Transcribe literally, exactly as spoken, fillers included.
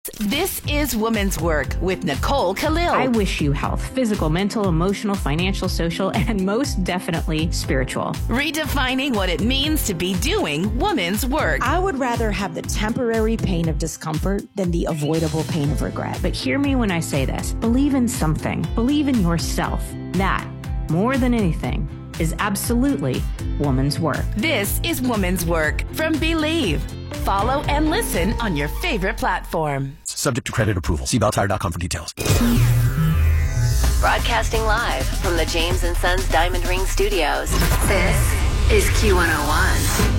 This is Woman's Work with Nicole Khalil. I wish you health, physical, mental, emotional, financial, social, and most definitely spiritual. Redefining what it means to be doing woman's work. I would rather have the temporary pain of discomfort than the avoidable pain of regret. But hear me when I say this. Believe in something. Believe in yourself. That, more than anything, is absolutely woman's work. This is Woman's Work from Believe. Follow and listen on your favorite platform. Subject to credit approval. See bell tire dot com for details. Broadcasting live from the James and Sons Diamond Ring Studios. This is Q one oh one.